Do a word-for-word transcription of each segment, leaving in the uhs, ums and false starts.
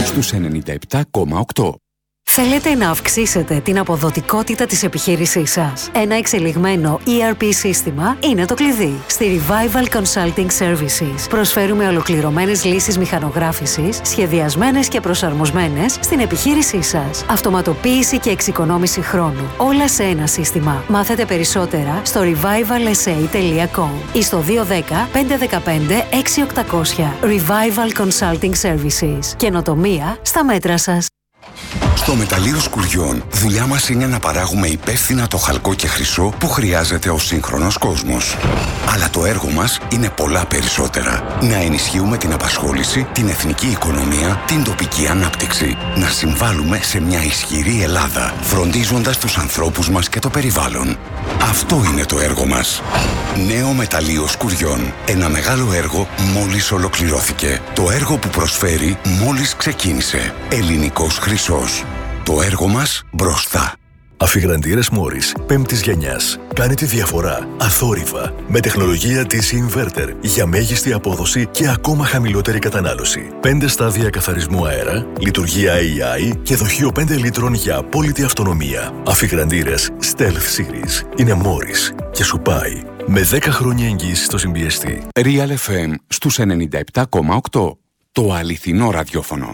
στους ενενήντα επτά κόμμα οκτώ. Θέλετε να αυξήσετε την αποδοτικότητα της επιχείρησής σας? Ένα εξελιγμένο ι αρ πι σύστημα είναι το κλειδί. Στη Revival Consulting Services προσφέρουμε ολοκληρωμένες λύσεις μηχανογράφησης, σχεδιασμένες και προσαρμοσμένες στην επιχείρησή σας. Αυτοματοποίηση και εξοικονόμηση χρόνου. Όλα σε ένα σύστημα. Μάθετε περισσότερα στο revival s a τελεία com ή στο δύο ένα μηδέν πέντε ένα πέντε έξι οκτακόσια. Revival Consulting Services. Καινοτομία στα μέτρα σας. Στο Μεταλλείο Σκουριών, δουλειά μας είναι να παράγουμε υπεύθυνα το χαλκό και χρυσό που χρειάζεται ο σύγχρονος κόσμος. Αλλά το έργο μας είναι πολλά περισσότερα. Να ενισχύουμε την απασχόληση, την εθνική οικονομία, την τοπική ανάπτυξη. Να συμβάλλουμε σε μια ισχυρή Ελλάδα, φροντίζοντας τους ανθρώπους μας και το περιβάλλον. Αυτό είναι το έργο μας. Νέο Μεταλλείο Σκουριών. Ένα μεγάλο έργο μόλις ολοκληρώθηκε. Το έργο που προσφέρει μόλις ξεκίνησε. Ελληνικός χρυσός. Το έργο μας μπροστά. Αφιγραντήρες Μόρις, πέμπτης γενιάς. Κάνε τη διαφορά, αθόρυβα, με τεχνολογία τι σι Inverter για μέγιστη απόδοση και ακόμα χαμηλότερη κατανάλωση. Πέντε στάδια καθαρισμού αέρα, λειτουργία έι άι και δοχείο πέντε λίτρων για απόλυτη αυτονομία. Αφιγραντήρες Stealth Series. Είναι Μόρις και σου πάει. Με δέκα χρόνια εγγύηση στο συμπιεστή. Real εφ εμ στους ενενήντα επτά κόμμα οκτώ. Το αληθινό ραδιόφωνο.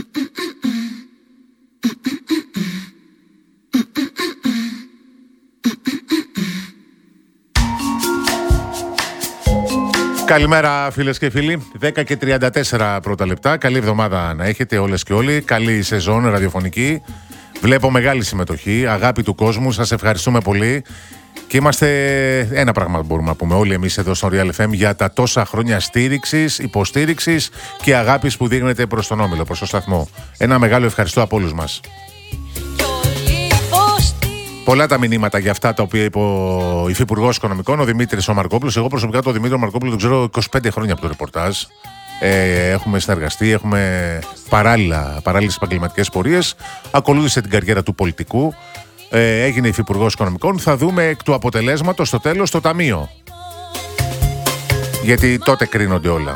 Καλημέρα φίλες και φίλοι, δέκα και τριάντα τέσσερα πρώτα λεπτά. Καλή εβδομάδα να έχετε όλες και όλοι. Καλή σεζόν ραδιοφωνική. Βλέπω μεγάλη συμμετοχή, αγάπη του κόσμου. Σας ευχαριστούμε πολύ. Και είμαστε ένα πράγμα μπορούμε να πούμε όλοι εμείς εδώ στο Real εφ εμ για τα τόσα χρόνια στήριξης, υποστήριξης και αγάπης που δείχνετε προς τον Όμιλο, προς το σταθμό. Ένα μεγάλο ευχαριστώ από όλους μας. Πολλά τα μηνύματα για αυτά τα οποία είπε ο Υφυπουργός Οικονομικών, ο Δημήτρης ο Μαρκόπουλος. Εγώ προσωπικά τον Δημήτρη Μαρκόπουλο τον ξέρω είκοσι πέντε χρόνια από το ρεπορτάζ. Ε, έχουμε συνεργαστεί, έχουμε παράλληλα, παράλληλες επαγγελματικές πορείες. Ακολούθησε την καριέρα του πολιτικού. Ε, έγινε Υφυπουργός Οικονομικών. Θα δούμε εκ του αποτελέσματος στο τέλος το Ταμείο. Γιατί τότε κρίνονται όλα.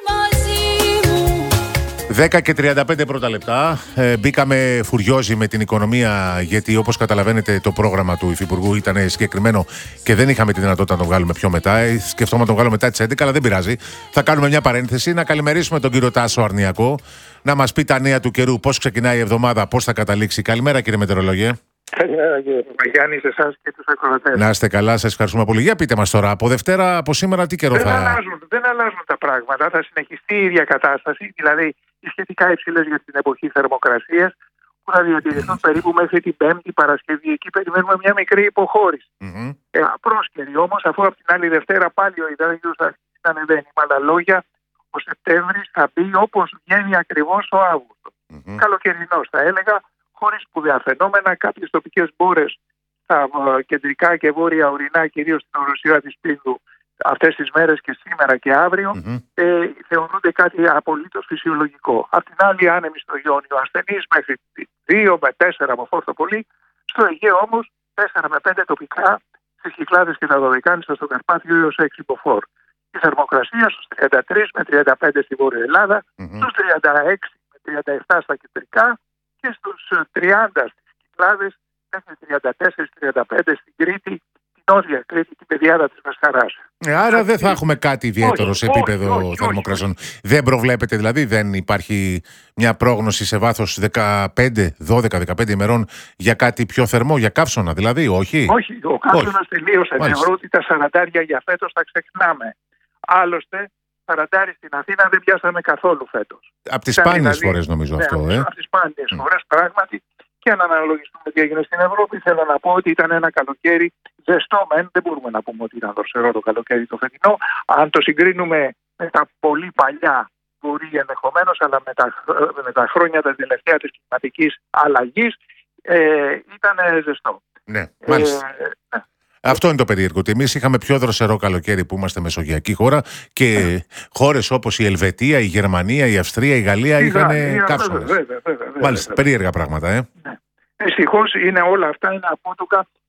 δέκα και τριάντα πέντε πρώτα λεπτά. Ε, μπήκαμε φουριόζοι με την οικονομία, γιατί όπως καταλαβαίνετε το πρόγραμμα του Υφυπουργού ήταν συγκεκριμένο και δεν είχαμε τη δυνατότητα να το βγάλουμε πιο μετά. Ε, σκεφτόμαστε να το βγάλουμε μετά τις έντεκα, αλλά δεν πειράζει. Θα κάνουμε μια παρένθεση, να καλημερίσουμε τον κύριο Τάσο Αρνιακό, να μας πει τα νέα του καιρού, πώς ξεκινάει η εβδομάδα, πώς θα καταλήξει. Καλημέρα κύριε Μετεωρολόγε. Καλημέρα κύριε Παπαγιάννη, σε εσάς και τους ακροατές. Να είστε καλά, σας ευχαριστούμε πολύ. Για πείτε μας τώρα, από Δευτέρα, από σήμερα, τι καιρό δεν θα... Αλλάζουν, δεν αλλάζουν τα πράγματα, θα συνεχιστεί η ίδια κατάσταση, δηλαδή οι σχετικά υψηλές για την εποχή θερμοκρασίας, που θα διατηρηθούν περίπου μέχρι την Πέμπτη Παρασκευή. Εκεί περιμένουμε μια μικρή υποχώρηση. Mm-hmm. Ε, απρόσκαιρη όμως, αφού από την άλλη Δευτέρα πάλι ο υδράγιος θα αρχίσει να ανεβαίνει. Με άλλα λόγια, ο Σεπτέμβρης θα μπει όπως βγαίνει ακριβώς ο Αύγουστος. Mm-hmm. Καλοκαιρινός θα έλεγα, χωρίς σπουδαία φαινόμενα. Κάποιες τοπικές μπόρες στα κεντρικά και βόρεια ορεινά, κυρίως στην οροσειρά της Πίνδου, αυτές τις μέρες και σήμερα και αύριο, mm-hmm. ε, θεωρούνται κάτι απολύτως φυσιολογικό. Απ' την άλλη, άνεμοι στο Ιόνιο, ασθενείς μέχρι δύο με τέσσερα από φόρτο πολύ. Στο Αιγαίο όμως, τέσσερα με πέντε τοπικά, στις Κυκλάδες και τα Δωδεκάνησα στο Καρπάθιο έως έξι μποφόρ. Η θερμοκρασία στους τριάντα τρία με τριάντα πέντε στη Βόρεια Ελλάδα, mm-hmm. στους τριάντα έξι με τριάντα επτά στα κεντρικά και στους τριάντα στις Κυκλάδες μέχρι τριάντα τέσσερα τριάντα πέντε στην Κρήτη, την Νότια Κρήτη, την πεδιάδα της Μεσχαράς. Ε, άρα δεν θα έχουμε κάτι ιδιαίτερο σε επίπεδο θερμοκρασιών. Δεν προβλέπετε δηλαδή, δεν υπάρχει μια πρόγνωση σε βάθος δεκαπέντε, δώδεκα, δεκαπέντε ημερών για κάτι πιο θερμό, για καύσωνα δηλαδή, όχι? Όχι, ο καύσωνας τελείωσε. Θεωρώ ότι τα σαραντάρια για φέτος τα ξεχνάμε. Άλλωστε, σαραντάρι στην Αθήνα δεν πιάσαμε καθόλου φέτος. Από τις σπάνιες δηλαδή, φορές νομίζω ναι, αυτό. Ε? Από τις σπάνιες mm. φορές πράγματι. Και αν αναλογιστούμε τι έγινε στην Ευρώπη, θέλω να πω ότι ήταν ένα καλοκαίρι ζεστό μεν. Δεν μπορούμε να πούμε ότι ήταν δροσερό το καλοκαίρι το φετινό. Αν το συγκρίνουμε με τα πολύ παλιά, μπορεί ενδεχομένως, αλλά με τα, με τα χρόνια τα τελευταία της κλιματικής αλλαγής ε, ήταν ζεστό. Ναι, μάλιστα. Ε, ναι. Αυτό είναι το περίεργο. Ότι εμείς είχαμε πιο δροσερό καλοκαίρι που είμαστε μεσογειακή χώρα και ναι. χώρες όπως η Ελβετία, η Γερμανία, η Αυστρία, η Γαλλία η είχαν καύσωνες. Μάλιστα, βέβαια, περίεργα πράγματα. Ε. Ναι. Ευτυχώς είναι όλα αυτά είναι απότοκα